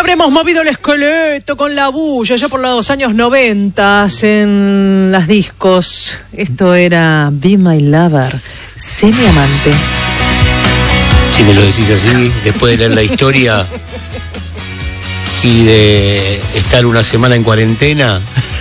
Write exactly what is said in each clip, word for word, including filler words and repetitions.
habremos movido el esqueleto con la bulla ya por los años noventas en las discos. Esto era Be My Lover, Sé mi amante. Si me lo decís así, después de leer la historia y de estar una semana en cuarentena,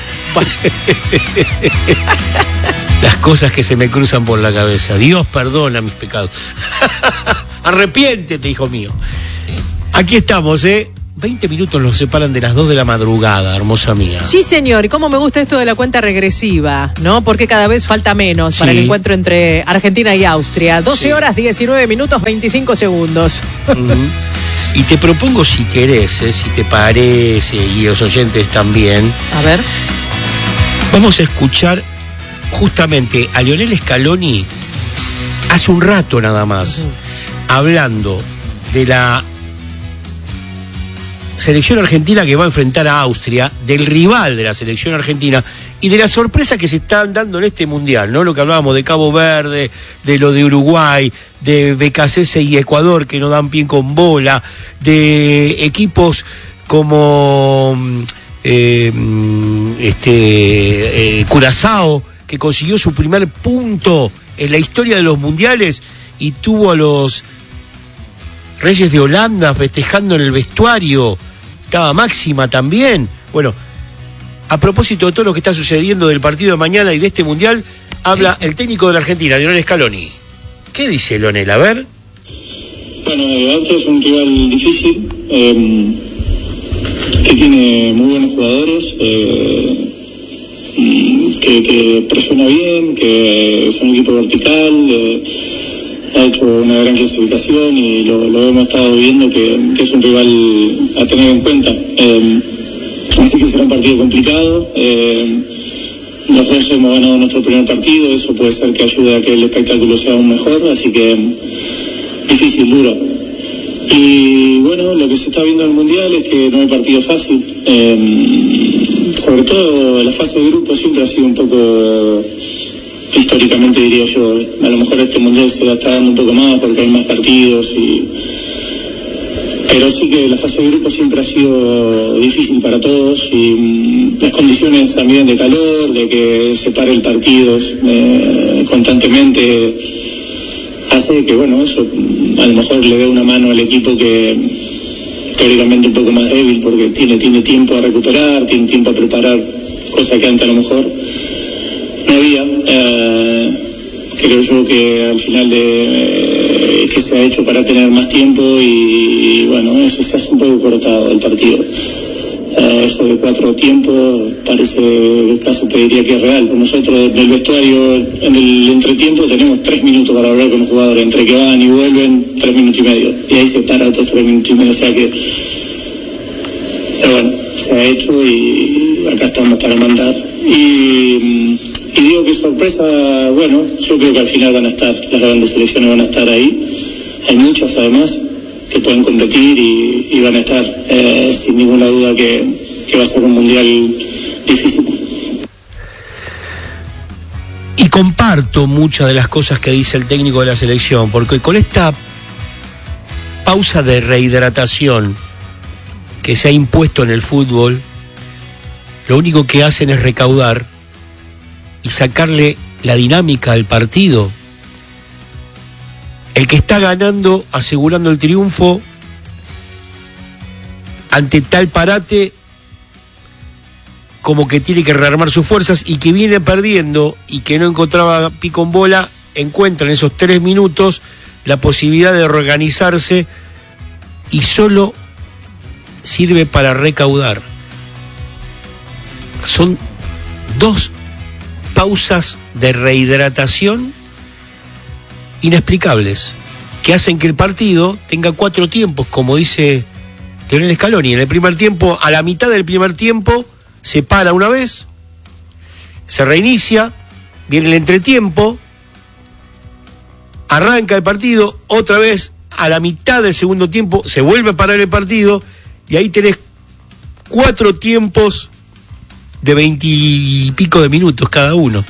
las cosas que se me cruzan por la cabeza. Dios perdona mis pecados. Arrepiéntete, hijo mío. Aquí estamos, ¿eh? veinte minutos nos separan de las dos de la madrugada, hermosa mía. Sí, señor. Y cómo me gusta esto de la cuenta regresiva, ¿no? Porque cada vez falta menos sí. para el encuentro entre Argentina y Austria. doce sí. horas, diecinueve minutos, veinticinco segundos. Uh-huh. Y te propongo, si querés, ¿eh? si te parece, y los oyentes también. A ver. Vamos a escuchar justamente a Lionel Scaloni hace un rato nada más, uh-huh. hablando de la selección argentina que va a enfrentar a Austria, del rival de la selección argentina y de las sorpresas que se están dando en este mundial, ¿no? Lo que hablábamos de Cabo Verde, de lo de Uruguay, de B K C S y Ecuador que no dan pie con bola, de equipos como eh, este eh, Curazao, que consiguió su primer punto en la historia de los mundiales y tuvo a los Reyes de Holanda festejando en el vestuario. Estaba Máxima también. Bueno, a propósito de todo lo que está sucediendo del partido de mañana y de este mundial, habla el técnico de la Argentina, Lionel Scaloni. ¿Qué dice Lionel? A ver. Bueno, Austria es un rival difícil, eh, que tiene muy buenos jugadores, eh, que, que presiona bien, que es un equipo vertical, eh, ha hecho una gran clasificación y lo, lo hemos estado viendo que, que es un rival a tener en cuenta. Eh, así que será un partido complicado. Eh, los dos hemos ganado nuestro primer partido, eso puede ser que ayude a que el espectáculo sea aún mejor, así que difícil, duro. Y bueno, lo que se está viendo en el Mundial es que no hay partido fácil. Eh, sobre todo la fase de grupo siempre ha sido un poco... históricamente diría yo, a lo mejor este mundial se la está dando un poco más porque hay más partidos y pero sí que la fase de grupo siempre ha sido difícil para todos y mmm, las condiciones también de calor, de que se pare el partido eh, constantemente hace que bueno, eso a lo mejor le dé una mano al equipo que teóricamente un poco más débil porque tiene, tiene tiempo a recuperar, tiene tiempo a preparar, cosa que antes a lo mejor no había. Eh, creo yo que al final de eh, que se ha hecho para tener más tiempo y, y bueno, eso se hace un poco cortado el partido. Eh, eso de cuatro tiempos parece, casi te diría que es real. Nosotros en el vestuario, en el entretiempo, tenemos tres minutos para hablar con los jugadores, entre que van y vuelven, tres minutos y medio. Y ahí se para otros tres minutos y medio, o sea que, pero bueno, se ha hecho y acá estamos para mandar. Y, y digo que sorpresa, bueno, yo creo que al final van a estar, las grandes selecciones van a estar ahí. Hay muchas además que pueden competir y, y van a estar, eh, sin ninguna duda que, que va a ser un mundial difícil. Y comparto muchas de las cosas que dice el técnico de la selección, porque con esta pausa de rehidratación que se ha impuesto en el fútbol, lo único que hacen es recaudar y sacarle la dinámica al partido. El que está ganando, asegurando el triunfo, ante tal parate, como que tiene que rearmar sus fuerzas, y que viene perdiendo y que no encontraba pico en bola, encuentra en esos tres minutos la posibilidad de reorganizarse y solo sirve para recaudar. Son dos pausas de rehidratación inexplicables que hacen que el partido tenga cuatro tiempos, como dice Lionel Scaloni. En el primer tiempo, a la mitad del primer tiempo, se para una vez, se reinicia, viene el entretiempo, arranca el partido, otra vez a la mitad del segundo tiempo se vuelve a parar el partido y ahí tenés cuatro tiempos de veintipico de minutos cada uno.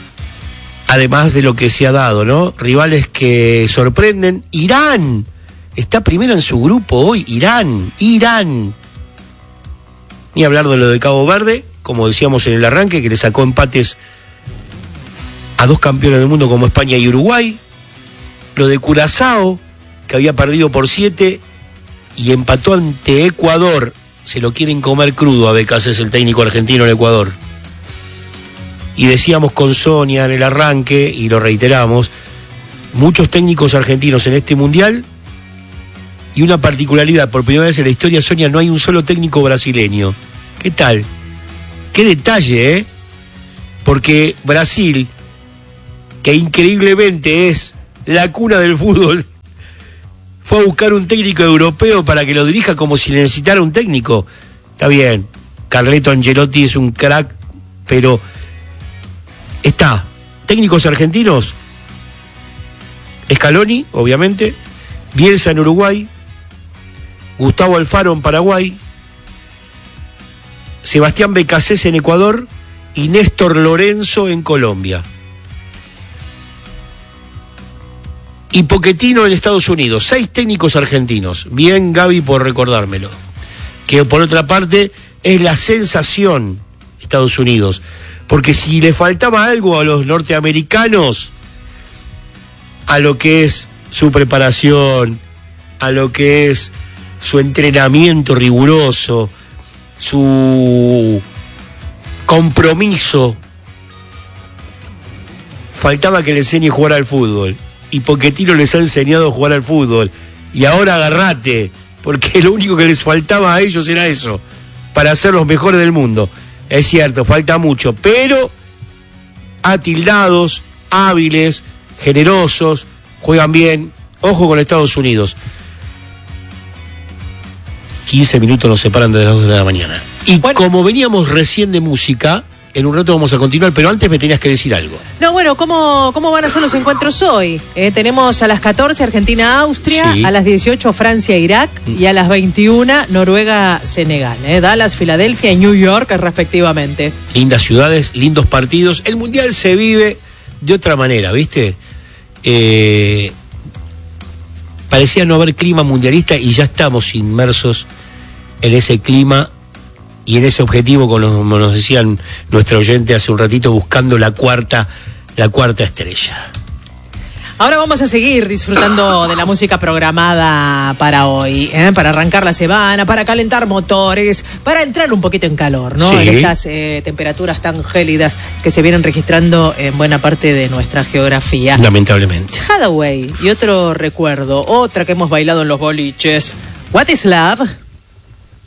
Además de lo que se ha dado, ¿no? Rivales que sorprenden. Irán está primero en su grupo hoy, Irán, Irán. Ni hablar de lo de Cabo Verde, como decíamos en el arranque, que le sacó empates a dos campeones del mundo como España y Uruguay. Lo de Curazao, que había perdido por siete y empató ante Ecuador. Se lo quieren comer crudo a Becas, el técnico argentino en Ecuador. Y decíamos con Sonia en el arranque, y lo reiteramos, muchos técnicos argentinos en este mundial, y una particularidad, por primera vez en la historia, Sonia, no hay un solo técnico brasileño. ¿Qué tal? Qué detalle, ¿eh? Porque Brasil, que increíblemente es la cuna del fútbol, fue a buscar un técnico europeo para que lo dirija como si necesitara un técnico. Está bien, Carleto Ancelotti es un crack, pero está, técnicos argentinos, Scaloni, obviamente, Bielsa en Uruguay, Gustavo Alfaro en Paraguay, Sebastián Becasés en Ecuador y Néstor Lorenzo en Colombia. Y Pochettino en Estados Unidos. Seis técnicos argentinos. Bien, Gaby, por recordármelo. Que por otra parte es la sensación Estados Unidos. Porque si le faltaba algo a los norteamericanos, a lo que es su preparación, a lo que es su entrenamiento riguroso, su compromiso, faltaba que le enseñe a jugar al fútbol. Y Pochettino les ha enseñado a jugar al fútbol. Y ahora agarrate, porque lo único que les faltaba a ellos era eso, para ser los mejores del mundo. Es cierto, falta mucho, pero atildados, hábiles, generosos, juegan bien. Ojo con Estados Unidos. quince minutos nos separan de las dos de la mañana. Y bueno, como veníamos recién de música, en un rato vamos a continuar, pero antes me tenías que decir algo. No, bueno, ¿cómo, cómo van a ser los encuentros hoy? Eh, tenemos a las catorce Argentina-Austria, sí. A las dieciocho Francia-Irak mm. y a las veintiuna Noruega-Senegal. Eh, Dallas, Filadelfia y New York, respectivamente. Lindas ciudades, lindos partidos. El Mundial se vive de otra manera, ¿viste? Eh, parecía no haber clima mundialista y ya estamos inmersos en ese clima y en ese objetivo, como nos decían nuestro oyente hace un ratito, buscando la cuarta, la cuarta estrella. Ahora vamos a seguir disfrutando de la música programada para hoy, ¿eh? Para arrancar la semana, para calentar motores, para entrar un poquito en calor, ¿no? Sí. En estas eh, temperaturas tan gélidas que se vienen registrando en buena parte de nuestra geografía. Lamentablemente. Hathaway, y otro recuerdo, otra que hemos bailado en los boliches. What is Love?